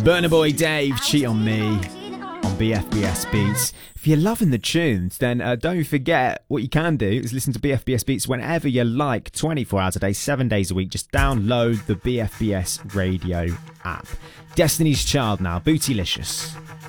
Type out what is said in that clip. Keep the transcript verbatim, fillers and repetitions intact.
Burna Boy Dave, Cheat on Me on B F B S Beats. If you're loving the tunes, then uh, don't forget what you can do is listen to B F B S Beats whenever you like, twenty-four hours a day, seven days a week. Just download the B F B S radio app. Destiny's Child now, Bootylicious.